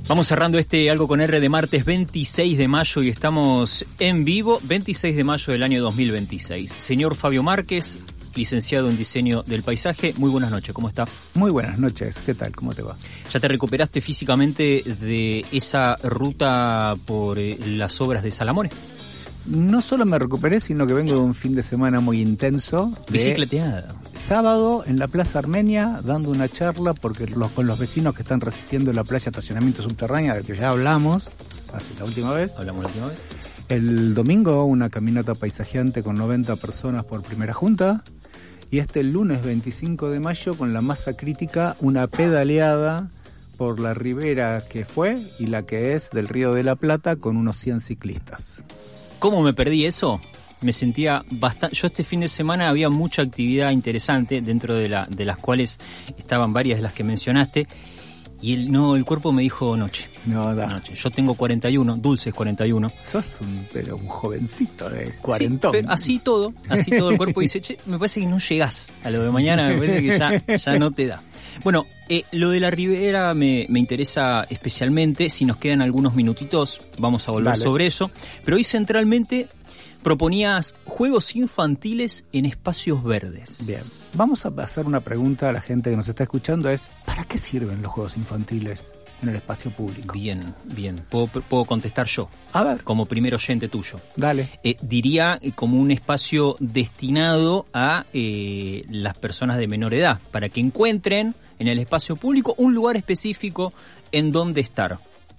Vamos cerrando Algo con R de martes 26 de mayo y estamos en vivo, 26 de mayo del año 2026. Señor Fabio Márquez, licenciado en Diseño del Paisaje, muy buenas noches, ¿cómo está? Muy buenas noches, ¿qué tal? ¿Cómo te va? ¿Ya te recuperaste físicamente de esa ruta por las obras de Salamone? No solo me recuperé, sino que vengo de un fin de semana muy intenso. Bicicleteada. Sábado en la Plaza Armenia, dando una charla con los vecinos que están resistiendo la playa estacionamiento subterránea, del que ya hablamos la última vez. Hablamos la última vez. El domingo una caminata paisajeante con 90 personas por primera junta. Y el lunes 25 de mayo con la masa crítica, una pedaleada por la ribera que fue y la que es del Río de la Plata con unos 100 ciclistas. ¿Cómo me perdí eso? Me sentía bastante... Yo este fin de semana había mucha actividad interesante, dentro de las cuales estaban varias de las que mencionaste, y el cuerpo me dijo noche. No da. Noche. Yo tengo 41, dulces 41. Sos un jovencito de cuarentón. Sí, pero así todo el cuerpo dice, che, me parece que no llegás a lo de mañana, me parece que ya no te da. Bueno, lo de la ribera me interesa especialmente. Si nos quedan algunos minutitos, vamos a volver sobre eso. Pero hoy centralmente proponías juegos infantiles en espacios verdes. Bien, vamos a hacer una pregunta a la gente que nos está escuchando, ¿para qué sirven los juegos infantiles en el espacio público? Bien. Puedo contestar yo. A ver. Como primer oyente tuyo. Dale. Diría como un espacio destinado a las personas de menor edad, para que encuentren en el espacio público un lugar específico en donde estar.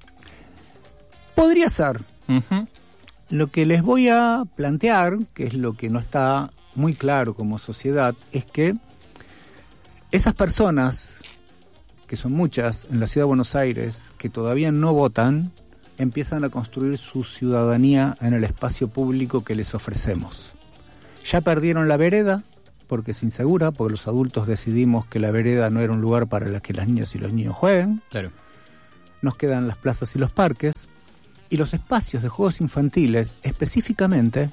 Podría ser. Uh-huh. Lo que les voy a plantear, que es lo que no está muy claro como sociedad, es que esas personas, que son muchas en la ciudad de Buenos Aires, que todavía no votan, empiezan a construir su ciudadanía en el espacio público que les ofrecemos. Ya perdieron la vereda, porque es insegura, porque los adultos decidimos que la vereda no era un lugar para el que las niñas y los niños jueguen. Claro. Nos quedan las plazas y los parques. Y los espacios de juegos infantiles, específicamente,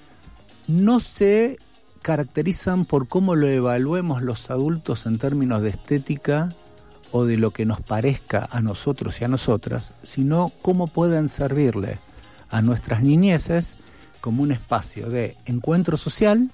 no se caracterizan por cómo lo evaluemos los adultos en términos de estética o de lo que nos parezca a nosotros y a nosotras, sino cómo pueden servirle a nuestras niñeces como un espacio de encuentro social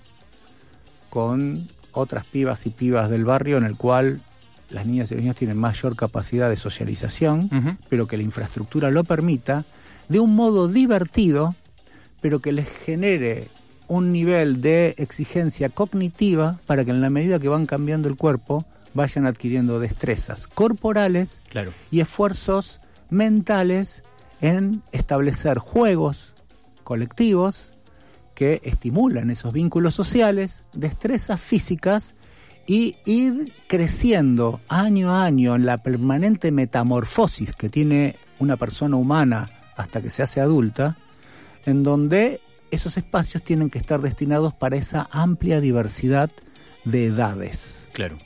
con otras pibas y pibas del barrio, en el cual las niñas y los niños tienen mayor capacidad de socialización, uh-huh, pero que la infraestructura lo permita, de un modo divertido, pero que les genere un nivel de exigencia cognitiva para que en la medida que van cambiando el cuerpo vayan adquiriendo destrezas corporales, claro, y esfuerzos mentales en establecer juegos colectivos que estimulan esos vínculos sociales, destrezas físicas, y ir creciendo año a año en la permanente metamorfosis que tiene una persona humana hasta que se hace adulta, en donde esos espacios tienen que estar destinados para esa amplia diversidad de edades. Claro.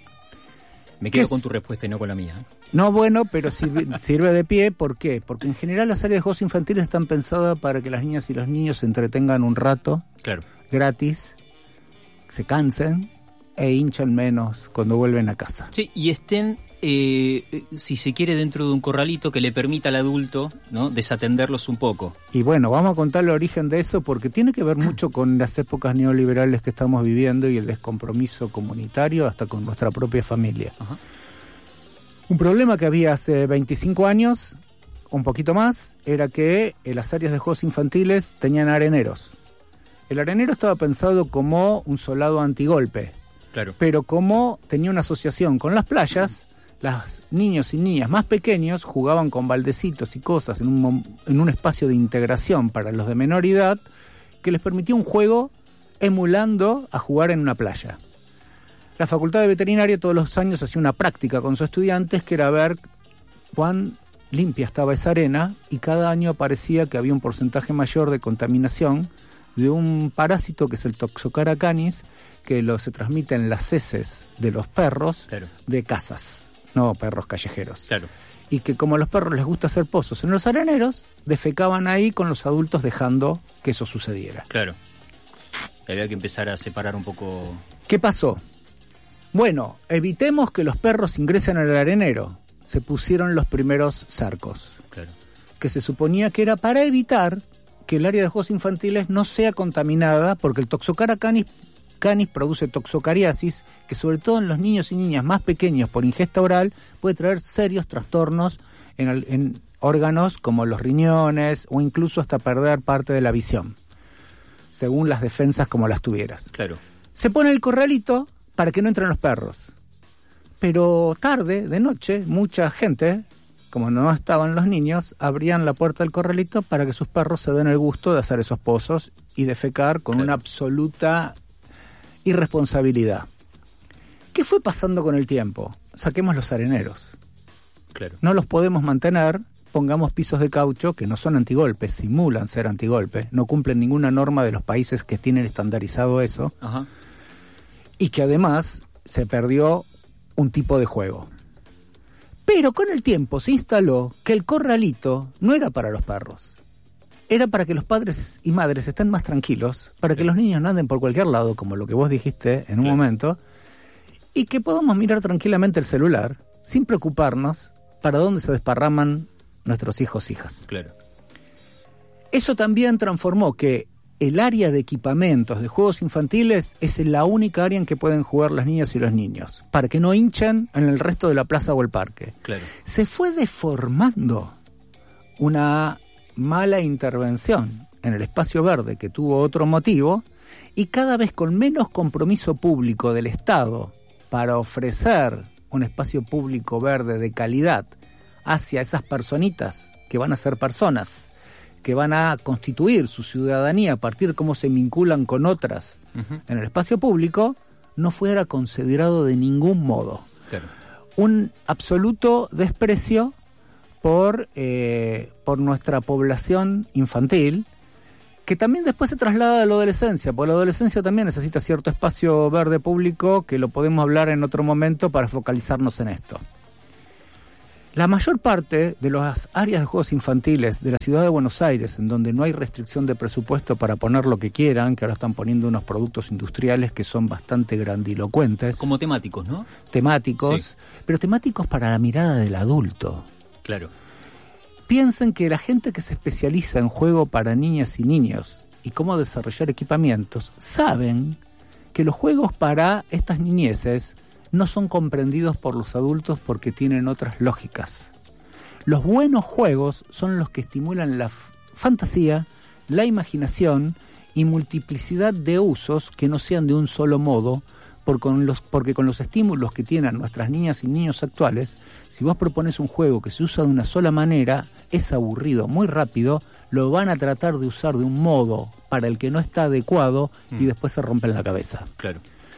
Me quedo con tu respuesta y no con la mía. No, bueno, pero sirve de pie. ¿Por qué? Porque en general las áreas de juegos infantiles están pensadas para que las niñas y los niños se entretengan un rato, claro, gratis, se cansen e hinchan menos cuando vuelven a casa. Sí, y estén, si se quiere, dentro de un corralito que le permita al adulto, ¿no?, desatenderlos un poco. Y bueno, vamos a contar el origen de eso, porque tiene que ver mucho con las épocas neoliberales que estamos viviendo y el descompromiso comunitario hasta con nuestra propia familia. Ajá. Un problema que había hace 25 años, un poquito más, era que las áreas de juegos infantiles tenían areneros. El arenero estaba pensado como un soldado antigolpe. Claro. Pero como tenía una asociación con las playas, los niños y niñas más pequeños jugaban con baldecitos y cosas en un espacio de integración para los de menor edad que les permitía un juego emulando a jugar en una playa. La Facultad de Veterinaria todos los años hacía una práctica con sus estudiantes que era ver cuán limpia estaba esa arena, y cada año aparecía que había un porcentaje mayor de contaminación de un parásito que es el Toxocara canis, que se transmite en las heces de los perros, claro, de casas, no perros callejeros. Claro. Y que como a los perros les gusta hacer pozos en los areneros, defecaban ahí con los adultos dejando que eso sucediera. Claro. Había que empezar a separar un poco. ¿Qué pasó? Bueno, evitemos que los perros ingresen al arenero. se pusieron los primeros cercos. Claro. Que se suponía que era para evitar que el área de juegos infantiles no sea contaminada, porque el Toxocara canis produce toxocariasis, que sobre todo en los niños y niñas más pequeños por ingesta oral puede traer serios trastornos en órganos como los riñones o incluso hasta perder parte de la visión, según las defensas como las tuvieras. Claro. Se pone el corralito para que no entren los perros. Pero tarde, de noche, mucha gente, como no estaban los niños, abrían la puerta del corralito para que sus perros se den el gusto de hacer esos pozos y defecar con una absoluta irresponsabilidad. ¿Qué fue pasando con el tiempo? Saquemos los areneros. Claro. No los podemos mantener, pongamos pisos de caucho que no son antigolpes, simulan ser antigolpe, no cumplen ninguna norma de los países que tienen estandarizado eso. Ajá. Y que además se perdió un tipo de juego. Pero con el tiempo se instaló que el corralito no era para los perros. Era para que los padres y madres estén más tranquilos, para que los niños no anden por cualquier lado, como lo que vos dijiste en un momento, y que podamos mirar tranquilamente el celular, sin preocuparnos para dónde se desparraman nuestros hijos e hijas. Claro. Eso también transformó que el área de equipamientos de juegos infantiles es la única área en que pueden jugar las niñas y los niños, para que no hinchen en el resto de la plaza o el parque. Claro. Se fue deformando una mala intervención en el espacio verde que tuvo otro motivo, y cada vez con menos compromiso público del Estado para ofrecer un espacio público verde de calidad hacia esas personitas que van a ser personas, que van a constituir su ciudadanía a partir de cómo se vinculan con otras en el espacio público, no fuera considerado de ningún modo. Claro. Un absoluto desprecio por nuestra población infantil, que también después se traslada a la adolescencia, porque la adolescencia también necesita cierto espacio verde público, que lo podemos hablar en otro momento para focalizarnos en esto. La mayor parte de las áreas de juegos infantiles de la ciudad de Buenos Aires, en donde no hay restricción de presupuesto para poner lo que quieran, que ahora están poniendo unos productos industriales que son bastante grandilocuentes. Como temáticos, ¿no? Temáticos, sí. Pero temáticos para la mirada del adulto. Claro. Piensen que la gente que se especializa en juego para niñas y niños y cómo desarrollar equipamientos, saben que los juegos para estas niñeces no son comprendidos por los adultos porque tienen otras lógicas. Los buenos juegos son los que estimulan la fantasía, la imaginación y multiplicidad de usos que no sean de un solo modo, porque con los estímulos que tienen nuestras niñas y niños actuales, si vos propones un juego que se usa de una sola manera, es aburrido muy rápido, lo van a tratar de usar de un modo para el que no está adecuado y después se rompen la cabeza. Claro.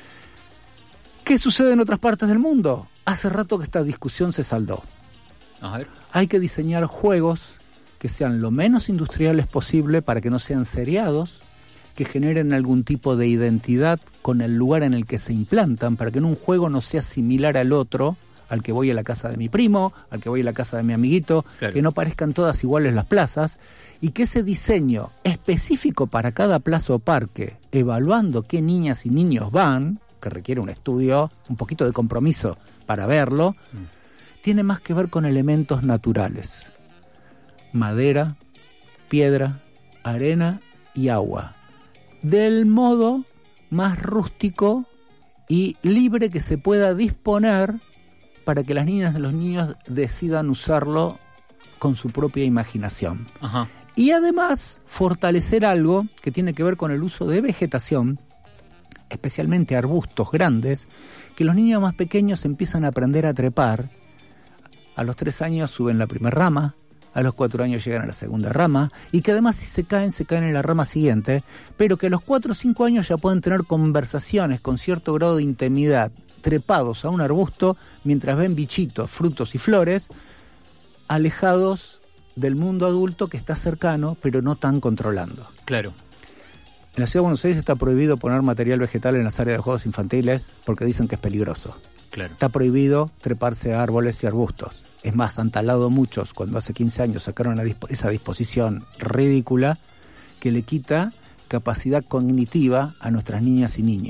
¿Qué sucede en otras partes del mundo? Hace rato que esta discusión se saldó. A ver. Hay que diseñar juegos que sean lo menos industriales posible para que no sean seriados, que generen algún tipo de identidad con el lugar en el que se implantan, para que en un juego no sea similar al otro, al que voy a la casa de mi primo, al que voy a la casa de mi amiguito, claro. Que no parezcan todas iguales las plazas, y que ese diseño específico para cada plaza o parque, evaluando qué niñas y niños van, que requiere un estudio, un poquito de compromiso para verlo, tiene más que ver con elementos naturales. Madera, piedra, arena y agua. Del modo más rústico y libre que se pueda disponer para que las niñas y los niños decidan usarlo con su propia imaginación. Ajá. Y además fortalecer algo que tiene que ver con el uso de vegetación, especialmente arbustos grandes, que los niños más pequeños empiezan a aprender a trepar. A los 3 años suben la primera rama, a los 4 años llegan a la segunda rama, y que además si se caen en la rama siguiente, pero que a los 4 o 5 años ya pueden tener conversaciones con cierto grado de intimidad, trepados a un arbusto, mientras ven bichitos, frutos y flores, alejados del mundo adulto que está cercano, pero no tan controlando. Claro. En la Ciudad de Buenos Aires está prohibido poner material vegetal en las áreas de juegos infantiles porque dicen que es peligroso. Claro. Está prohibido treparse a árboles y arbustos. Es más, han talado muchos cuando hace 15 años sacaron esa disposición ridícula que le quita capacidad cognitiva a nuestras niñas y niños.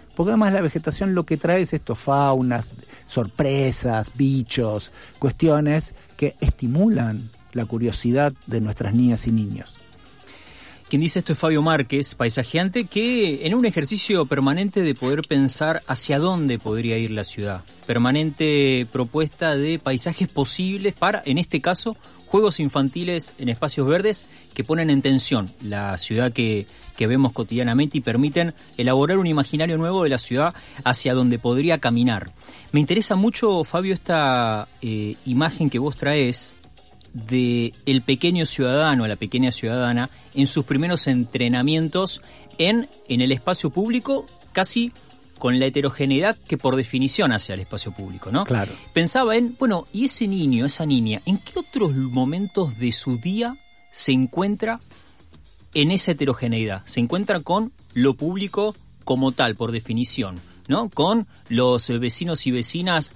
Porque además la vegetación lo que trae es esto, faunas, sorpresas, bichos, cuestiones que estimulan la curiosidad de nuestras niñas y niños. Quien dice esto es Fabio Márquez, paisajeante, que en un ejercicio permanente de poder pensar hacia dónde podría ir la ciudad, permanente propuesta de paisajes posibles para, en este caso, juegos infantiles en espacios verdes que ponen en tensión la ciudad que vemos cotidianamente y permiten elaborar un imaginario nuevo de la ciudad hacia donde podría caminar. Me interesa mucho, Fabio, esta imagen que vos traes de el pequeño ciudadano, la pequeña ciudadana, en sus primeros entrenamientos en el espacio público, casi con la heterogeneidad que por definición hace al espacio público, ¿no? Claro. Pensaba en, bueno, ¿y ese niño, esa niña, en qué otros momentos de su día se encuentra en esa heterogeneidad? Se encuentra con lo público como tal, por definición, ¿no? Con los vecinos y vecinas,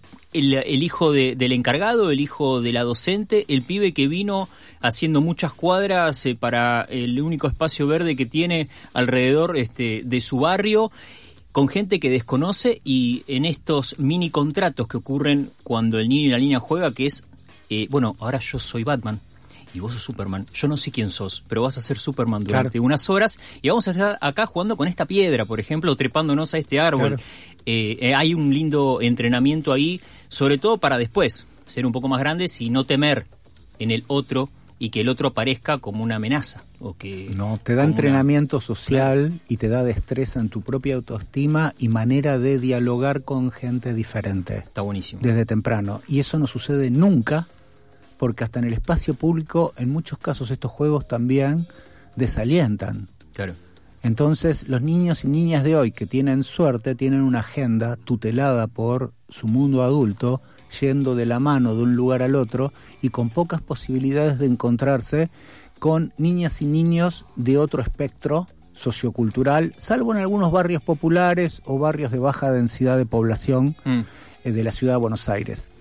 el hijo del encargado, el hijo de la docente, el pibe que vino haciendo muchas cuadras para el único espacio verde que tiene alrededor de su barrio, con gente que desconoce, y en estos mini contratos que ocurren cuando el niño y la niña juega, que es, bueno, ahora yo soy Batman y vos sos Superman, yo no sé quién sos, pero vas a ser Superman durante unas horas y vamos a estar acá jugando con esta piedra, por ejemplo, trepándonos a este árbol. Claro. Hay un lindo entrenamiento ahí, sobre todo para después ser un poco más grandes y no temer en el otro y que el otro aparezca como una amenaza. O que no, te da entrenamiento social y te da destreza en tu propia autoestima y manera de dialogar con gente diferente. Está buenísimo. Desde temprano. Y eso no sucede nunca, porque hasta en el espacio público, en muchos casos, estos juegos también desalientan. Claro. Entonces, los niños y niñas de hoy que tienen suerte, tienen una agenda tutelada por su mundo adulto, yendo de la mano de un lugar al otro y con pocas posibilidades de encontrarse con niñas y niños de otro espectro sociocultural, salvo en algunos barrios populares o barrios de baja densidad de población de la ciudad de Buenos Aires.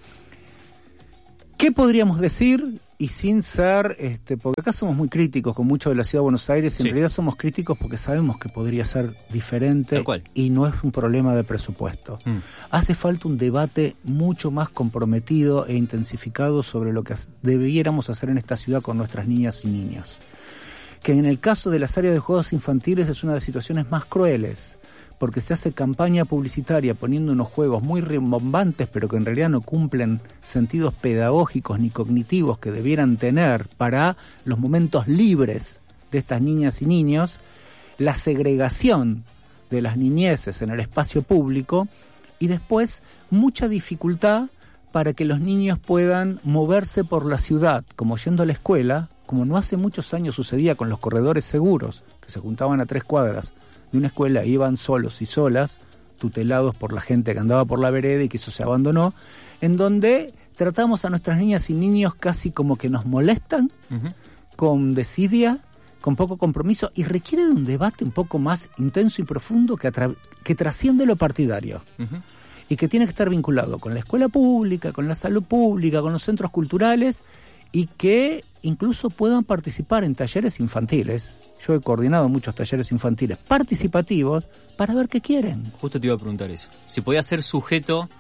¿Qué podríamos decir? Y sin ser, porque acá somos muy críticos con mucho de la ciudad de Buenos Aires, y en realidad somos críticos porque sabemos que podría ser diferente y no es un problema de presupuesto. Hace falta un debate mucho más comprometido e intensificado sobre lo que debiéramos hacer en esta ciudad con nuestras niñas y niños. Que en el caso de las áreas de juegos infantiles es una de las situaciones más crueles, porque se hace campaña publicitaria poniendo unos juegos muy rimbombantes, pero que en realidad no cumplen sentidos pedagógicos ni cognitivos que debieran tener para los momentos libres de estas niñas y niños, la segregación de las niñeces en el espacio público y después mucha dificultad para que los niños puedan moverse por la ciudad, como yendo a la escuela, como no hace muchos años sucedía con los corredores seguros, que se juntaban a 3 cuadras de una escuela, iban solos y solas, tutelados por la gente que andaba por la vereda y que eso se abandonó, en donde tratamos a nuestras niñas y niños casi como que nos molestan, con desidia, con poco compromiso, y requiere de un debate un poco más intenso y profundo que trasciende lo partidario, y que tiene que estar vinculado con la escuela pública, con la salud pública, con los centros culturales, y que incluso puedan participar en talleres infantiles. Yo he coordinado muchos talleres infantiles participativos para ver qué quieren. Justo te iba a preguntar eso. Si podía ser sujeto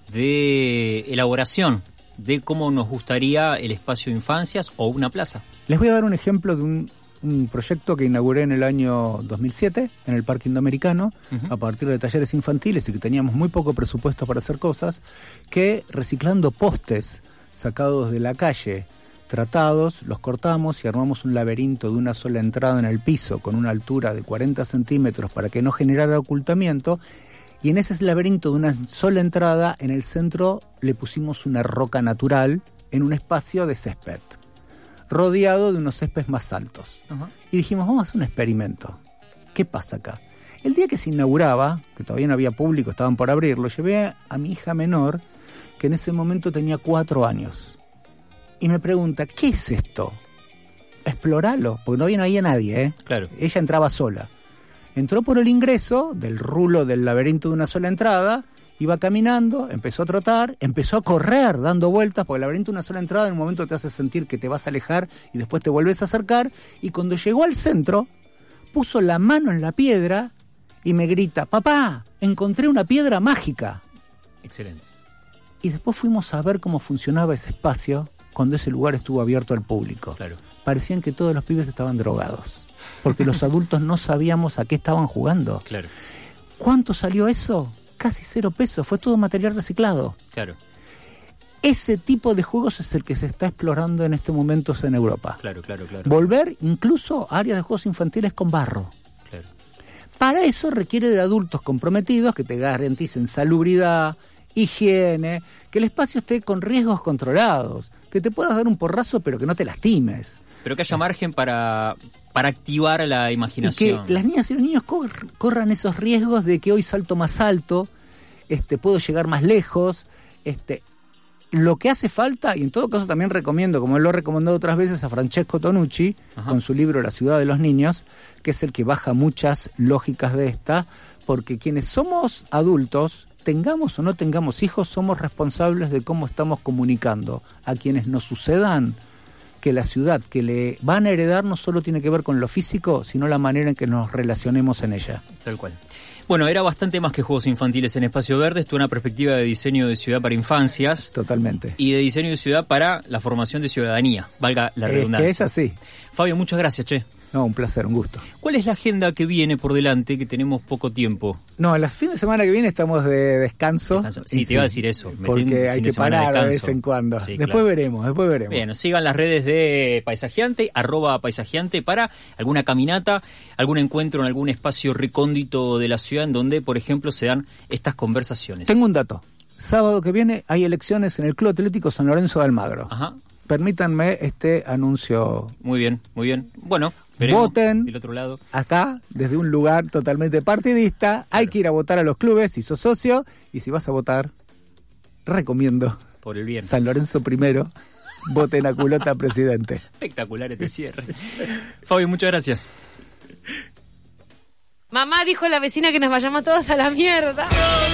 de elaboración de cómo nos gustaría el espacio de infancias o una plaza. Les voy a dar un ejemplo de un proyecto que inauguré en el año 2007 en el Parque Indoamericano, a partir de talleres infantiles y que teníamos muy poco presupuesto para hacer cosas, que reciclando postes sacados de la calle, tratados, los cortamos y armamos un laberinto de una sola entrada en el piso con una altura de 40 centímetros para que no generara ocultamiento, y en ese laberinto de una sola entrada en el centro le pusimos una roca natural en un espacio de césped, rodeado de unos céspedes más altos. Y dijimos, vamos a hacer un experimento. ¿Qué pasa acá? El día que se inauguraba, que todavía no había público, estaban por abrirlo, llevé a mi hija menor, que en ese momento tenía 4 años. Y me pregunta, ¿qué es esto? Exploralo, porque todavía no había nadie, ¿eh? Claro. Ella entraba sola. Entró por el ingreso del rulo del laberinto de una sola entrada, iba caminando, empezó a trotar, empezó a correr dando vueltas, porque el laberinto de una sola entrada en un momento te hace sentir que te vas a alejar y después te vuelves a acercar, y cuando llegó al centro, puso la mano en la piedra y me grita, papá, encontré una piedra mágica. Excelente. Y después fuimos a ver cómo funcionaba ese espacio cuando ese lugar estuvo abierto al público. Claro. Parecían que todos los pibes estaban drogados, porque los adultos no sabíamos a qué estaban jugando. Claro. ¿Cuánto salió eso? Casi 0 pesos, fue todo material reciclado. Claro. Ese tipo de juegos es el que se está explorando en este momento en Europa. Claro. Volver incluso a áreas de juegos infantiles con barro. Claro. Para eso requiere de adultos comprometidos que te garanticen salubridad, higiene, que el espacio esté con riesgos controlados, que te puedas dar un porrazo pero que no te lastimes. Pero que haya margen para activar la imaginación. Y que las niñas y los niños corran esos riesgos de que hoy salto más alto, puedo llegar más lejos. Lo que hace falta, y en todo caso también recomiendo, como lo he recomendado otras veces, a Francesco Tonucci, con su libro La ciudad de los niños, que es el que baja muchas lógicas de esta, porque quienes somos adultos, tengamos o no tengamos hijos, somos responsables de cómo estamos comunicando a quienes nos sucedan que la ciudad que le van a heredar no solo tiene que ver con lo físico, sino la manera en que nos relacionemos en ella. Tal cual. Bueno, era bastante más que juegos infantiles en Espacio Verde, esto es una perspectiva de diseño de ciudad para infancias. Totalmente. Y de diseño de ciudad para la formación de ciudadanía, valga la redundancia. Que es así. Fabio, muchas gracias, che. No, un placer, un gusto. ¿Cuál es la agenda que viene por delante, que tenemos poco tiempo? No, el fin de semana que viene estamos de descanso. Sí, te iba a decir eso. Porque hay que parar de vez en cuando. Sí, después veremos. Bien, nos sigan las redes de Paisajeante, @Paisajeante, para alguna caminata, algún encuentro en algún espacio recóndito de la ciudad en donde, por ejemplo, se dan estas conversaciones. Tengo un dato. Sábado que viene hay elecciones en el Club Atlético San Lorenzo de Almagro. Ajá. Permítanme este anuncio. Muy bien. Bueno, veremos. Voten del otro lado. Acá, desde un lugar totalmente partidista. Claro. Hay que ir a votar a los clubes si sos socio. Y si vas a votar, recomiendo por el bien. San Lorenzo primero. Voten a culota presidente. Espectacular este cierre. Fabio, muchas gracias. Mamá dijo la vecina que nos vayamos todos a la mierda.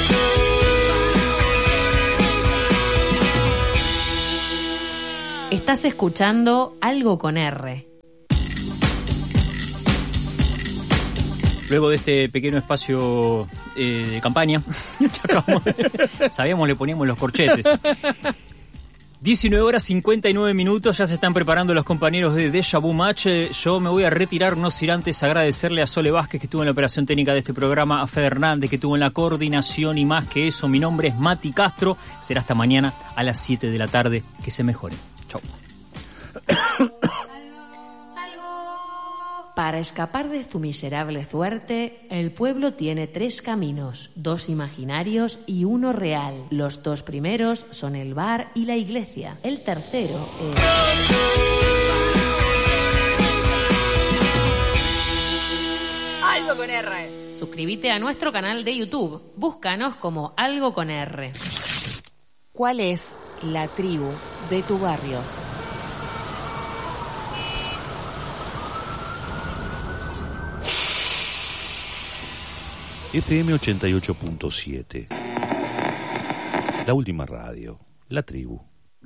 Estás escuchando Algo con R. Luego de este pequeño espacio de campaña, sabíamos, le poníamos los corchetes. 19:59, ya se están preparando los compañeros de Deja Vu Match. Yo me voy a retirar, no sin antes agradecerle a Sole Vázquez, que estuvo en la operación técnica de este programa, a Fede Hernández, que estuvo en la coordinación, y más que eso, mi nombre es Mati Castro. Será hasta mañana a las 7 de la tarde. Que se mejore. Chau. Para escapar de tu miserable suerte, el pueblo tiene 3 caminos, 2 imaginarios y 1 real. Los 2 primeros son el bar y la iglesia. El tercero es... Algo con R. Suscríbete a nuestro canal de YouTube. Búscanos como Algo con R. ¿Cuál es la tribu de tu barrio? FM 88.7. La última radio, la tribu.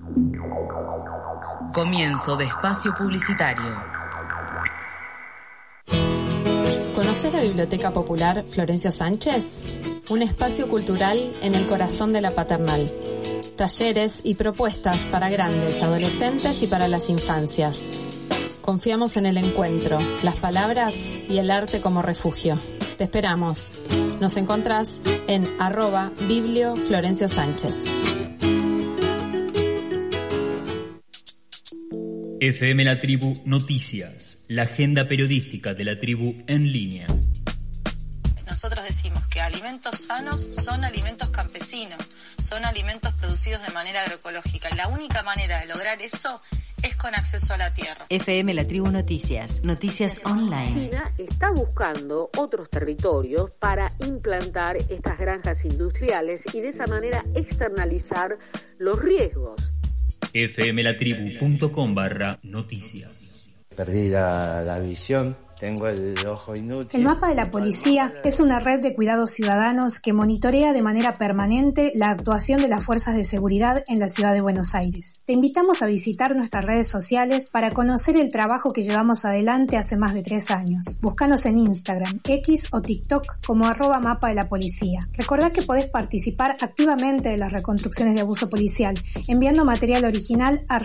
Comienzo de espacio publicitario. ¿Conoces la Biblioteca Popular Florencio Sánchez? Un espacio cultural en el corazón de la Paternal. Talleres y propuestas para grandes, adolescentes y para las infancias. Confiamos en el encuentro, las palabras y el arte como refugio. Te esperamos. Nos encontrás en @Biblio Florencio Sánchez. FM La Tribu Noticias, la agenda periodística de la tribu en línea. Nosotros decimos que alimentos sanos son alimentos campesinos, son alimentos producidos de manera agroecológica. Y la única manera de lograr eso es con acceso a la tierra. FM La Tribu Noticias, noticias online. China está buscando otros territorios para implantar estas granjas industriales y de esa manera externalizar los riesgos. fmlatribu.com/noticias. Perdí la visión Tengo el ojo inútil. El mapa de la policía es una red de cuidados ciudadanos que monitorea de manera permanente la actuación de las fuerzas de seguridad en la ciudad de Buenos Aires. Te invitamos a visitar nuestras redes sociales para conocer el trabajo que llevamos adelante hace más de 3 años. Búscanos en Instagram, X o TikTok como @mapa de la policía. Recordá que podés participar activamente de las reconstrucciones de abuso policial enviando material original a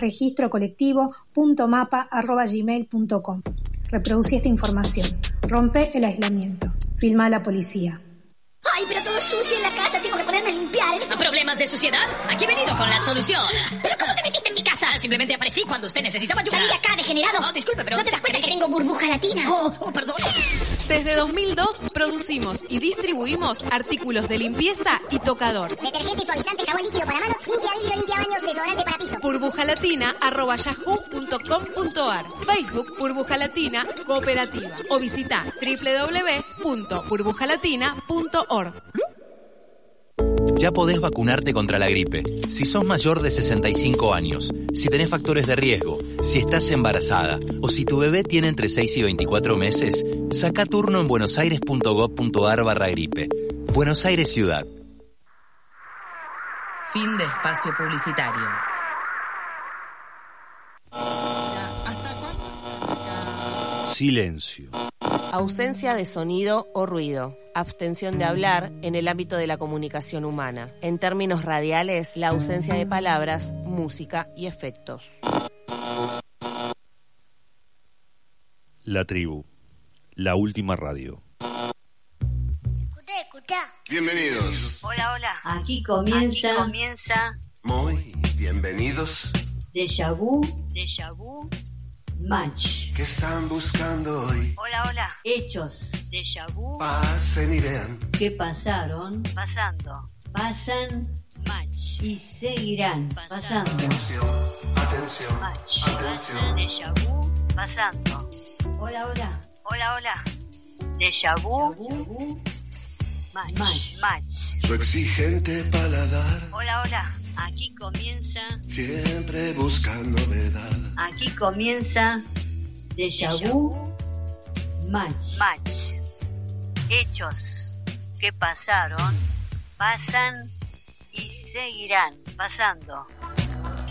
registrocolectivo.mapa@gmail.com. Reproducí esta información. Rompe el aislamiento. Filma a la policía. Ay, pero todo sucio en la casa, tengo que ponerme a limpiar. ¿Problemas de suciedad? Aquí he venido con la solución. ¿Pero cómo te metiste en mi casa? Simplemente aparecí cuando usted necesitaba ayuda. Salí de acá, degenerado. No, disculpe, pero... ¿No te das cuenta que tengo burbuja latina? Oh, perdón. Desde 2002 producimos y distribuimos artículos de limpieza y tocador. Detergente, suavizante, jabón líquido para manos, limpia vidrio, limpia baños, desodorante para piso. burbujalatina@yahoo.com.ar. Facebook Burbuja Latina Cooperativa. O visita www.burbujalatina.org. Ya podés vacunarte contra la gripe. Si sos mayor de 65 años, si tenés factores de riesgo, si estás embarazada o si tu bebé tiene entre 6 y 24 meses, saca turno en buenosaires.gov.ar/gripe. Buenos Aires Ciudad. Fin de espacio publicitario. Silencio. Ausencia de sonido o ruido. Abstención de hablar en el ámbito de la comunicación humana. En términos radiales, la ausencia de palabras, música y efectos. La tribu. La última radio. Escucha. Bienvenidos. Hola. Aquí comienza. Muy bienvenidos. Déjà vu. Match. ¿Qué están buscando hoy? Hola. Hechos. Déjà vu. Pasen y vean. ¿Qué pasaron? Pasando. Pasan. Match. Y seguirán pasando. Atención. Match. Atención. Déjà vu. Pasando. Hola. Déjà vu. Match. Su exigente paladar. Hola. Aquí comienza. Siempre buscando novedad. Aquí comienza. Déjà vu. Match. Hechos que pasaron, pasan y seguirán pasando.